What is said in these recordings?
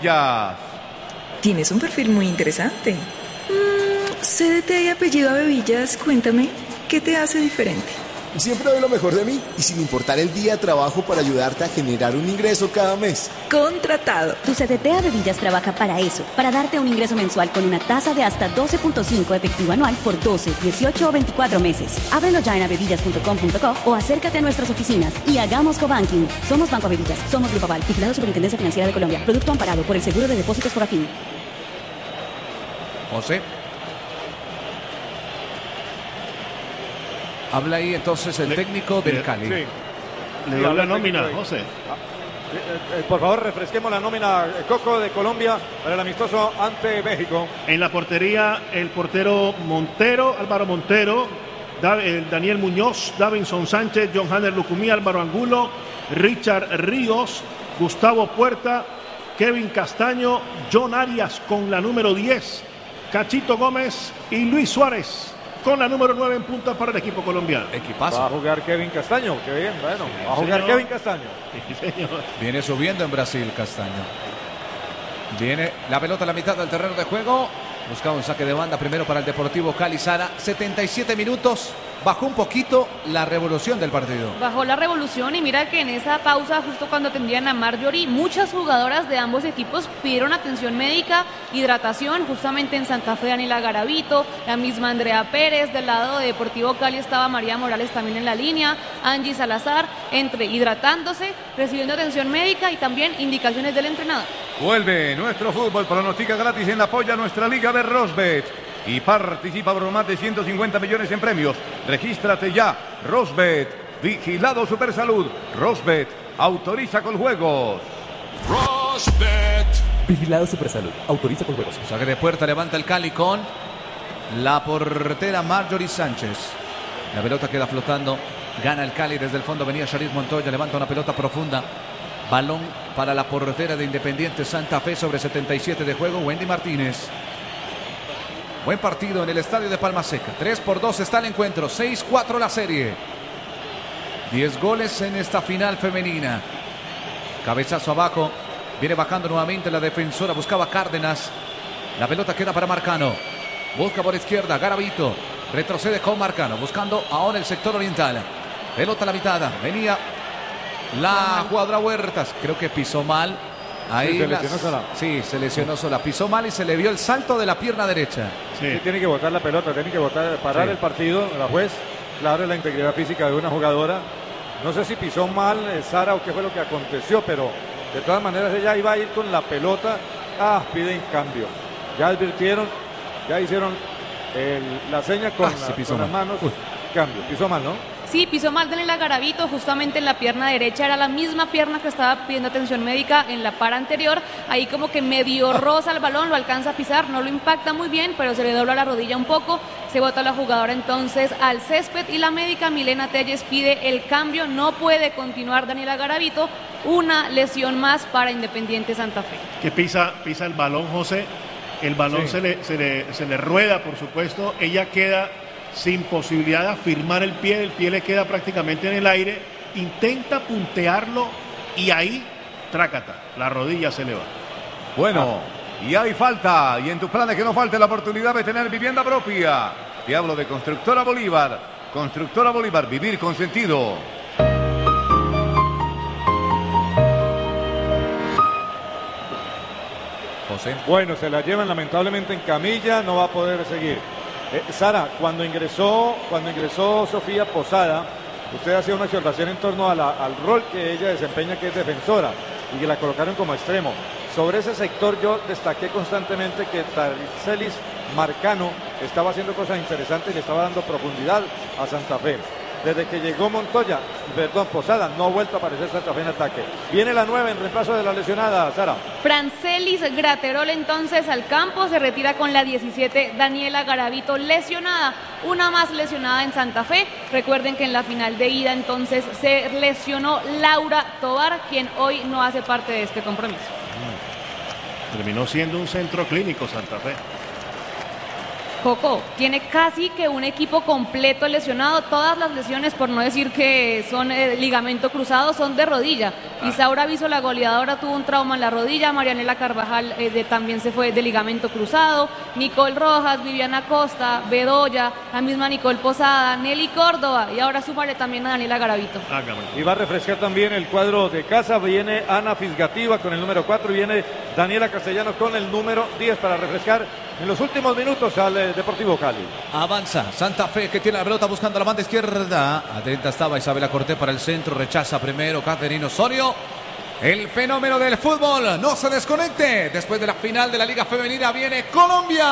Bevillas. Tienes un perfil muy interesante. CDT y apellido Bevillas, cuéntame, ¿qué te hace diferente? Siempre doy lo mejor de mí y sin importar el día trabajo para ayudarte a generar un ingreso cada mes. Contratado. Tu CDT Bevillas trabaja para eso, para darte un ingreso mensual con una tasa de hasta 12.5 efectivo anual por 12, 18 o 24 meses. Ábrelo ya en abevillas.com.co o acércate a nuestras oficinas y hagamos cobanking. Somos Banco Bevillas, somos Grupo Aval, vigilado Superintendencia Financiera de Colombia. Producto amparado por el Seguro de Depósitos por Afin. José. Habla ahí entonces el técnico del Cali. Sí. Le doy la nómina, José. Por favor, refresquemos la nómina, Coco, de Colombia para el amistoso ante México. En la portería, el portero Montero, Álvaro Montero, Daniel Muñoz, Davinson Sánchez, John Hanner Lucumí, Álvaro Angulo, Richard Ríos, Gustavo Puerta, Kevin Castaño, John Arias con la número 10, Cachito Gómez y Luis Suárez con la número 9 en punta para el equipo colombiano. Equipazo. Va a jugar Kevin Castaño, qué bien, bueno, Sí, va a jugar señor. Kevin Castaño. Sí, señor. Viene subiendo en Brasil Castaño. Viene la pelota a la mitad del terreno de juego. Buscaba un saque de banda primero para el Deportivo Cali. Sara, 77 minutos. Bajó un poquito la revolución del partido. Bajó la revolución y mira que en esa pausa, justo cuando atendían a Marjorie, muchas jugadoras de ambos equipos pidieron atención médica, hidratación, justamente en Santa Fe Daniela Garavito, la misma Andrea Pérez, del lado de Deportivo Cali estaba María Morales también en la línea, Angie Salazar, entre hidratándose, recibiendo atención médica y también indicaciones del entrenador. Vuelve nuestro fútbol, pronostica gratis en apoya nuestra liga de Rosbet y participa por más de 150 millones en premios. Regístrate ya. Rosbet, vigilado Supersalud. Rosbet, autoriza con juegos. Rosbet. Vigilado Supersalud, autoriza con juegos. Saque de puerta, levanta el Cali con la portera Marjorie Sánchez. La pelota queda flotando, gana el Cali desde el fondo, venía Charis Montoya, levanta una pelota profunda. Balón para la portera de Independiente Santa Fe sobre 77 de juego, Wendy Martínez. Buen partido en el estadio de Palma Seca. 3-2 está el encuentro. 6-4 la serie. 10 goles en esta final femenina. Cabezazo abajo. Viene bajando nuevamente la defensora. Buscaba Cárdenas. La pelota queda para Marcano. Busca por izquierda. Garavito. Retrocede con Marcano. Buscando ahora el sector oriental. Pelota a la mitad. Venía la jugadora Huertas. Creo que pisó mal. Ahí se lesionó sola. Sí, se lesionó sola. Pisó mal y se le vio el salto de la pierna derecha. Sí, tiene que botar la pelota, tiene que parar el partido, la juez. Claro, la integridad física de una jugadora. No sé si pisó mal Sara o qué fue lo que aconteció, pero de todas maneras ella iba a ir con la pelota. Piden cambio. Ya advirtieron, ya hicieron la seña con las manos. Cambio, pisó mal, ¿no? Sí, pisó mal Daniela Garavito justamente en la pierna derecha, era la misma pierna que estaba pidiendo atención médica en la par anterior, ahí como que medio roza el balón, lo alcanza a pisar, no lo impacta muy bien, pero se le dobla la rodilla un poco, se bota la jugadora entonces al césped y la médica Milena Telles pide el cambio, no puede continuar Daniela Garavito, una lesión más para Independiente Santa Fe. Que pisa el balón, José, el balón se le rueda, por supuesto, ella queda sin posibilidad de afirmar el pie le queda prácticamente en el aire, intenta puntearlo y ahí, trácata, la rodilla se le va. Bueno, y hay falta, y en tus planes que no falte la oportunidad de tener vivienda propia. Te hablo de Constructora Bolívar. Constructora Bolívar, vivir con sentido. José. Bueno, se la llevan lamentablemente en camilla, no va a poder seguir. Sara, cuando ingresó Sofía Posada, usted hacía una observación en torno al rol que ella desempeña, que es defensora, y que la colocaron como extremo. Sobre ese sector yo destaqué constantemente que Tarcelis Marcano estaba haciendo cosas interesantes y le estaba dando profundidad a Santa Fe. Desde que llegó Posada, no ha vuelto a aparecer Santa Fe en ataque. Viene la 9 en reemplazo de la lesionada, Sara. Francelis Graterol entonces al campo, se retira con la 17 Daniela Garavito lesionada, una más lesionada en Santa Fe. Recuerden que en la final de ida entonces se lesionó Laura Tovar, quien hoy no hace parte de este compromiso. Terminó siendo un centro clínico Santa Fe. Coco, tiene casi que un equipo completo lesionado. Todas las lesiones, por no decir que son ligamento cruzado, son de rodilla. Isaura Viso, la goleadora, tuvo un trauma en la rodilla. Marianela Carvajal también se fue de ligamento cruzado. Nicole Rojas, Viviana Costa, Bedoya, la misma Nicole Posada, Nelly Córdoba y ahora súmale también a Daniela Garavito. Y va a refrescar también el cuadro de casa. Viene Ana Fisgativa con el número 4 y viene Daniela Castellanos con el número 10 para refrescar en los últimos minutos al Deportivo Cali. Avanza Santa Fe, que tiene la pelota buscando la banda izquierda. Atenta estaba Isabela Cortés para el centro. Rechaza primero Caterina Osorio. El fenómeno del fútbol no se desconecte. Después de la final de la Liga Femenina viene Colombia.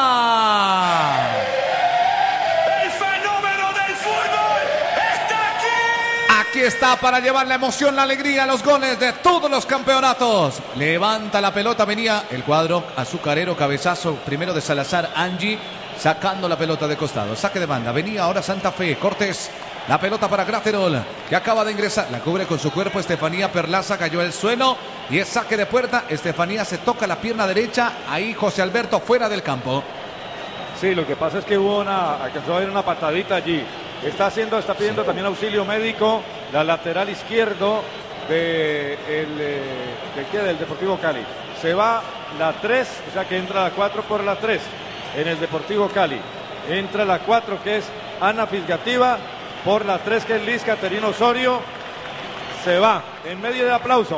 El fenómeno del fútbol está aquí. Aquí está para llevar la emoción, la alegría, los goles de todos los campeonatos. Levanta la pelota, venía el cuadro azucarero, cabezazo primero de Salazar, Angie, sacando la pelota de costado. Saque de banda, venía ahora Santa Fe, Cortés. La pelota para Graterol, que acaba de ingresar. La cubre con su cuerpo Estefanía Perlaza, cayó el suelo y es saque de puerta. Estefanía se toca la pierna derecha. Ahí José Alberto fuera del campo. Sí, lo que pasa es que alcanzó a haber una patadita allí. Está pidiendo también auxilio médico la lateral izquierdo del Deportivo Cali. Se va la 3, o sea que entra la 4 por la 3 en el Deportivo Cali. Entra la 4 que es Ana Fisgativa. Por la 3 que es Liz Caterina Osorio. Se va en medio de aplauso.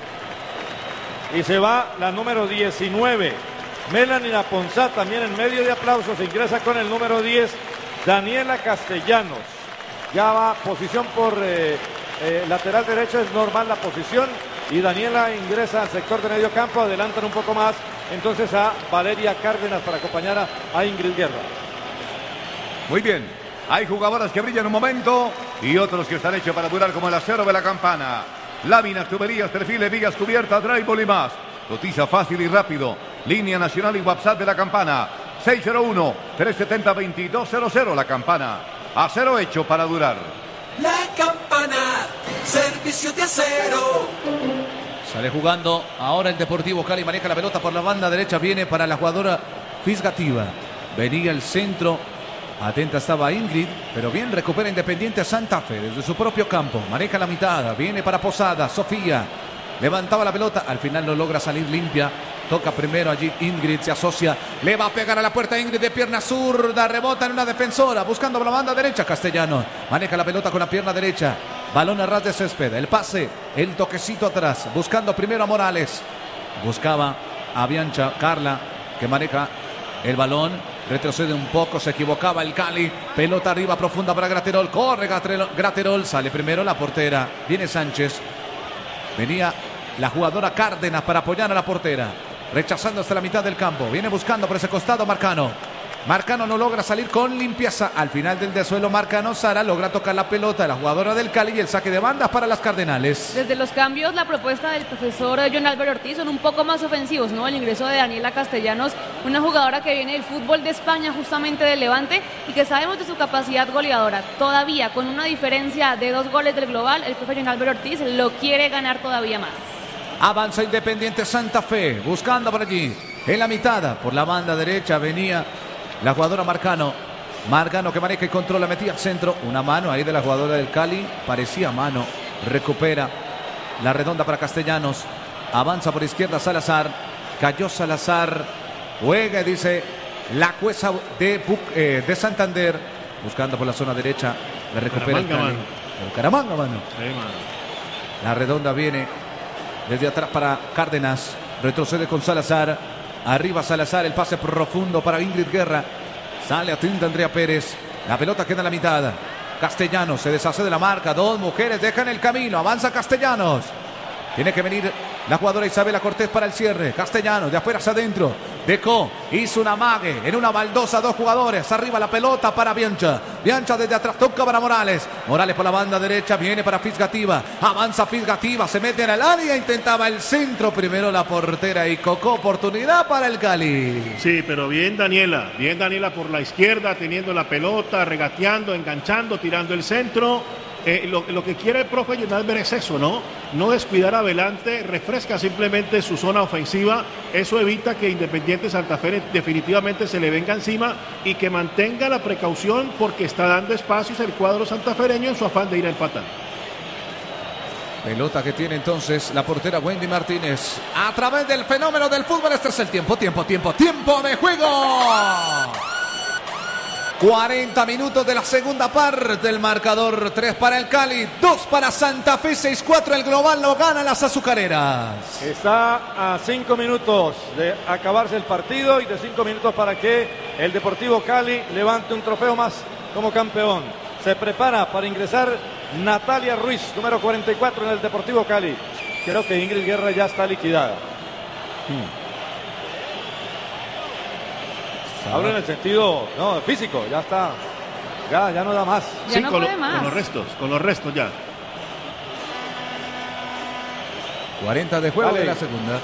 Y se va la número 19. Melanie Aponzá también en medio de aplauso. Se ingresa con el número 10. Daniela Castellanos. Ya va posición por lateral derecho. Es normal la posición. Y Daniela ingresa al sector de medio campo. Adelantan un poco más. Entonces a Valeria Cárdenas para acompañar a Ingrid Guerra. Muy bien. Hay jugadoras que brillan un momento y otros que están hechos para durar como el acero de la campana. Láminas, tuberías, perfiles, vigas cubiertas, drywall y más. Cotiza fácil y rápido. Línea nacional y WhatsApp de la campana. 601-370-2200. La campana. Acero hecho para durar. La campana. Servicio de acero. Sale jugando ahora el Deportivo Cali. Maneja la pelota por la banda derecha. Viene para la jugadora Fisgativa. Venía el centro. Atenta estaba Ingrid, pero bien recupera Independiente Santa Fe desde su propio campo. Maneja la mitad, viene para Posada, Sofía. Levantaba la pelota, al final no logra salir limpia. Toca primero allí Ingrid, se asocia. Le va a pegar a la puerta Ingrid de pierna zurda. Rebota en una defensora, buscando por la banda derecha. Castellanos maneja la pelota con la pierna derecha. Balón a ras de césped, el pase, el toquecito atrás. Buscando primero a Morales. Buscaba a Bianca Carla, que maneja el balón. Retrocede un poco, se equivocaba el Cali. Pelota arriba profunda para Graterol. Corre Graterol, sale primero la portera. Viene Sánchez. Venía la jugadora Cárdenas para apoyar a la portera. Rechazando hasta la mitad del campo. Viene buscando por ese costado Marcano. Marcano no logra salir con limpieza. Al final del dessuelo Marcano Sara logra tocar la pelota de la jugadora del Cali y el saque de bandas para las Cardenales. Desde los cambios, la propuesta del profesor John Álvaro Ortiz son un poco más ofensivos, ¿no? El ingreso de Daniela Castellanos, una jugadora que viene del fútbol de España, justamente del Levante, y que sabemos de su capacidad goleadora. Todavía, con una diferencia de 2 goles del global, el profesor John Álvaro Ortiz lo quiere ganar todavía más. Avanza Independiente Santa Fe, buscando por allí, en la mitad, por la banda derecha venía la jugadora Marcano. Marcano que maneja y controla, metía al centro. Una mano ahí de la jugadora del Cali. Parecía mano. Recupera la redonda para Castellanos. Avanza por izquierda Salazar. Cayó Salazar. Juega, dice la jueza de Santander. Buscando por la zona derecha. La recupera el Cali. Caramanga, mano. Sí, mano. La redonda viene desde atrás para Cárdenas. Retrocede con Salazar. Arriba Salazar, el pase profundo para Ingrid Guerra. Sale a tinta Andrea Pérez. La pelota queda en la mitad. Castellanos se deshace de la marca. 2 mujeres dejan el camino. Avanza Castellanos. Tiene que venir la jugadora Isabela Cortés para el cierre. Castellanos de afuera hacia adentro. Deco hizo una amague en una baldosa. 2 jugadores. Arriba la pelota para Bianca. Bianca desde atrás toca para Morales. Morales por la banda derecha. Viene para Fisgativa. Avanza Fisgativa. Se mete en el área. Intentaba el centro. Primero la portera y Coco. Oportunidad para el Cali. Sí, pero bien Daniela. Bien Daniela por la izquierda. Teniendo la pelota. Regateando, enganchando, tirando el centro. Lo que quiere el profe Jonalber es eso, ¿no? No descuidar adelante, refresca simplemente su zona ofensiva. Eso evita que Independiente Santa Fe definitivamente se le venga encima y que mantenga la precaución porque está dando espacios el cuadro santafereño en su afán de ir a empatar. Pelota que tiene entonces la portera Wendy Martínez. A través del fenómeno del fútbol, este es el tiempo de juego. 40 minutos de la segunda parte. El marcador 3 para el Cali, 2 para Santa Fe, 6-4 el global, lo ganan las azucareras. Está a 5 minutos de acabarse el partido y de 5 minutos para que el Deportivo Cali levante un trofeo más como campeón. Se prepara para ingresar Natalia Ruiz, número 44 en el Deportivo Cali. Creo que Ingrid Guerra ya está liquidada. Hablo en el sentido físico, ya está. Ya no da más. Ya no puede más. Con los restos ya. 40 de juego Dale. de la segunda.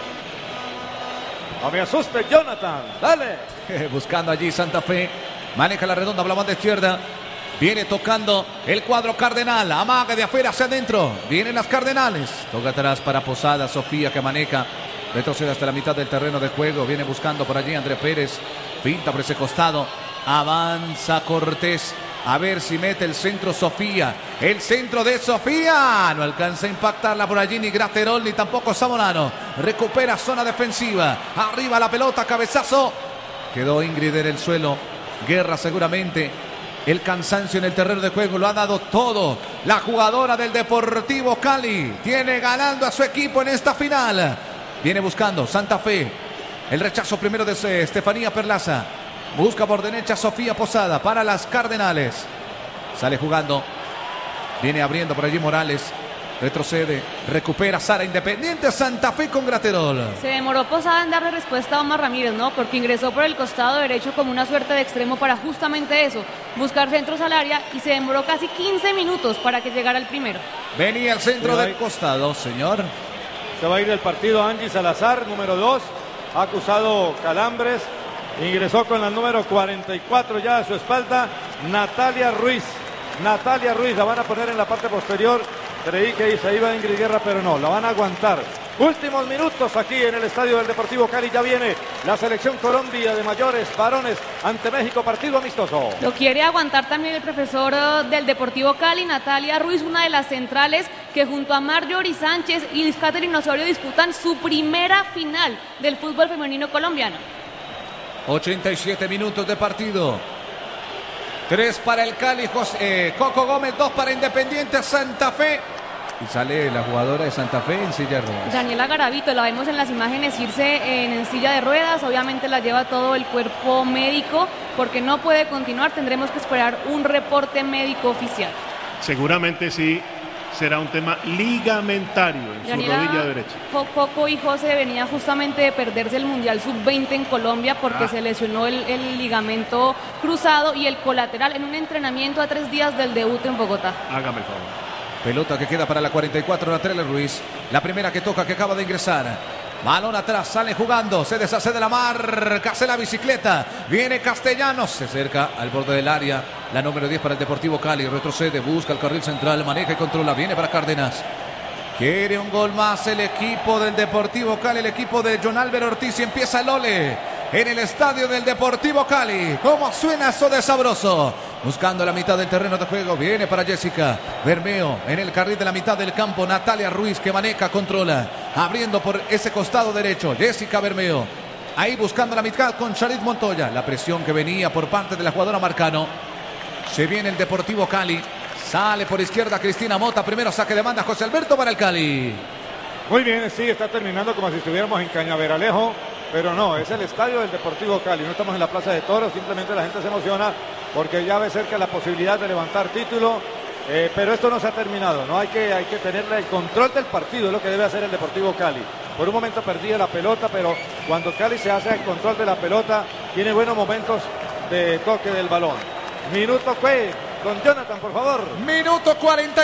No me asuste, Jonathan. Dale. Buscando allí Santa Fe. Maneja la redonda, la banda izquierda. Viene tocando el cuadro cardenal. Amaga de afuera hacia adentro. Vienen las cardenales. Toca atrás para Posada. Sofía que maneja. Retrocede hasta la mitad del terreno de juego. Viene buscando por allí André Pérez. Pinta por ese costado. Avanza Cortés. A ver si mete el centro Sofía. El centro de Sofía. No alcanza a impactarla por allí ni Graterol ni tampoco Zamorano. Recupera zona defensiva. Arriba la pelota. Cabezazo. Quedó Ingrid en el suelo. Guerra seguramente. El cansancio en el terreno de juego lo ha dado todo. La jugadora del Deportivo Cali tiene ganando a su equipo en esta final. Viene buscando Santa Fe. El rechazo primero de Estefanía Perlaza. Busca por derecha Sofía Posada para las Cardenales. Sale jugando. Viene abriendo por allí Morales. Retrocede. Recupera Sara. Independiente Santa Fe con Graterol. Se demoró Posada en darle respuesta a Omar Ramírez, ¿no? Porque ingresó por el costado derecho como una suerte de extremo para justamente eso. Buscar centros al área y se demoró casi 15 minutos para que llegara el primero. Venía el centro del costado, señor. Se va a ir del partido Angie Salazar, número 2. Ha acusado calambres. Ingresó con la número 44 ya a su espalda. Natalia Ruiz. Natalia Ruiz la van a poner en la parte posterior. Creí que se iba Ingrid Guerra, pero no, la van a aguantar. Últimos minutos aquí en el estadio del Deportivo Cali. Ya viene la selección Colombia de mayores varones ante México, partido amistoso. Lo quiere aguantar también el profesor del Deportivo Cali, Natalia Ruiz, una de las centrales que junto a Marjorie Sánchez y Liz Catherine Osorio disputan su primera final del fútbol femenino colombiano. 87 minutos de partido. 3 para el Cali, Coco Gómez, 2 para Independiente Santa Fe. Y sale la jugadora de Santa Fe en silla de ruedas. Daniela Garavito, la vemos en las imágenes irse en silla de ruedas. Obviamente la lleva todo el cuerpo médico porque no puede continuar. Tendremos que esperar un reporte médico oficial. Seguramente sí. Será un tema ligamentario en Daniela, su rodilla derecha. Coco y José venía justamente de perderse el Mundial Sub-20 en Colombia porque se lesionó el ligamento cruzado y el colateral en un entrenamiento a 3 días del debut en Bogotá. Hágame el favor. Pelota que queda para la 44, Natalia Ruiz. La primera que toca, que acaba de ingresar. Balón atrás, sale jugando, se deshace de la marca, hace la bicicleta. Viene Castellanos, se acerca al borde del área. La número 10 para el Deportivo Cali, retrocede, busca el carril central, maneja y controla. Viene para Cárdenas. Quiere un gol más el equipo del Deportivo Cali, el equipo de Jonalber Ortiz. Y empieza el ole en el estadio del Deportivo Cali. ¿Cómo suena eso de sabroso? Buscando la mitad del terreno de juego. Viene para Jessica Bermeo en el carril de la mitad del campo. Natalia Ruiz que maneja, controla. Abriendo por ese costado derecho. Jessica Bermeo. Ahí buscando la mitad con Charit Montoya. La presión que venía por parte de la jugadora Marcano. Se viene el Deportivo Cali. Sale por izquierda Cristina Mota. Primero saque de banda José Alberto para el Cali. Muy bien, sí, está terminando como si estuviéramos en Cañaveralejo. Pero no, es el estadio del Deportivo Cali. No estamos en la Plaza de Toros. Simplemente la gente se emociona porque ya ve cerca la posibilidad de levantar título. Pero esto no se ha terminado, ¿no? Hay que tener el control del partido, es lo que debe hacer el Deportivo Cali. Por un momento perdía la pelota, pero cuando Cali se hace el control de la pelota, tiene buenos momentos de toque del balón. Minuto con Jonathan, por favor. Minuto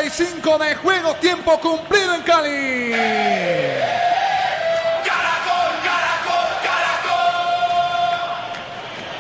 45 de juego, tiempo cumplido en Cali.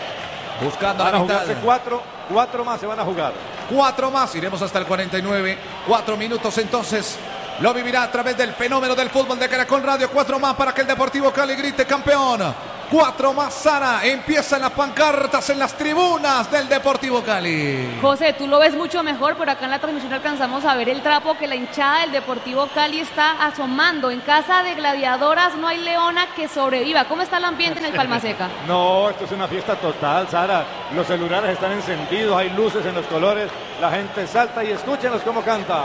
Buscando van la a mitad. jugarse cuatro más se van a jugar. 4 más, iremos hasta el 49. 4 minutos entonces. Lo vivirá a través del fenómeno del fútbol de Caracol Radio. 4 más para que el Deportivo Cali grite campeón. 4 más, Sara. Empiezan las pancartas en las tribunas del Deportivo Cali. José, tú lo ves mucho mejor, pero acá en la transmisión alcanzamos a ver el trapo que la hinchada del Deportivo Cali está asomando. En casa de gladiadoras no hay leona que sobreviva. ¿Cómo está el ambiente en el Palma Seca? No, esto es una fiesta total, Sara. Los celulares están encendidos, hay luces en los colores. La gente salta y escúchenos cómo canta.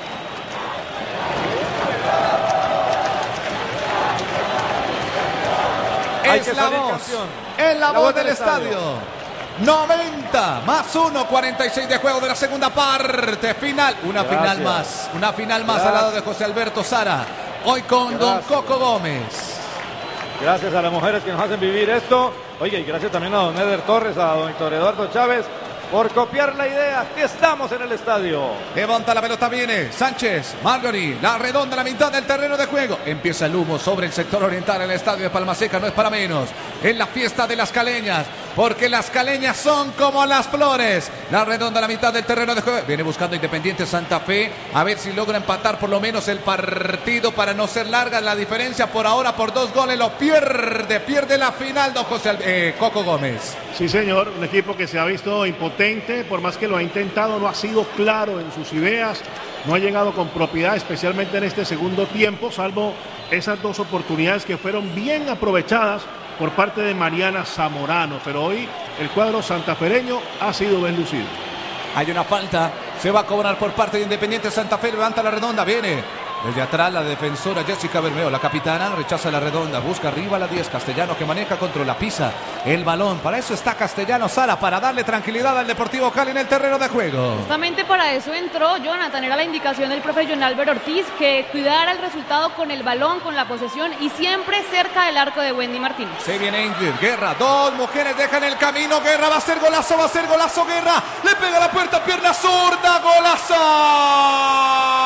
Es la voz del estadio. 90 más 1, 46 de juego de la segunda parte. Final, una final más al lado de José Alberto Sara. Hoy con don Coco Gómez. Gracias a las mujeres que nos hacen vivir esto. Oye, y gracias también a don Eder Torres, a don Héctor Eduardo Chávez, por copiar la idea. Aquí estamos en el estadio. Levanta la pelota, viene Sánchez, Marjorie, la redonda, la mitad del terreno de juego. Empieza el humo sobre el sector oriental. El estadio de Palma Seca no es para menos. Es la fiesta de las caleñas, porque las caleñas son como las flores. La redonda, la mitad del terreno de juego. Viene buscando Independiente Santa Fe, a ver si logra empatar por lo menos el partido para no ser larga la diferencia. Por ahora, por 2 goles lo pierde la final don Coco Gómez. Sí, señor, un equipo que se ha visto impotente, por más que lo ha intentado, no ha sido claro en sus ideas, no ha llegado con propiedad, especialmente en este segundo tiempo, salvo esas 2 oportunidades que fueron bien aprovechadas por parte de Mariana Zamorano, pero hoy el cuadro santafereño ha sido bien lucido. Hay una falta, se va a cobrar por parte de Independiente Santa Fe, levanta la redonda, viene desde atrás la defensora Jessica Bermeo, la capitana, rechaza la redonda, busca arriba la 10, Castellano que maneja, controla, pisa el balón, para eso está Castellano, Sara, para darle tranquilidad al Deportivo Cali en el terreno de juego. Justamente para eso entró Jonathan, era la indicación del profe John Álvaro Ortiz, que cuidara el resultado con el balón, con la posesión y siempre cerca del arco de Wendy Martínez. Se viene Ingrid, Guerra, 2 mujeres dejan el camino, Guerra va a ser golazo, Guerra, le pega la puerta, pierna zurda, golazo.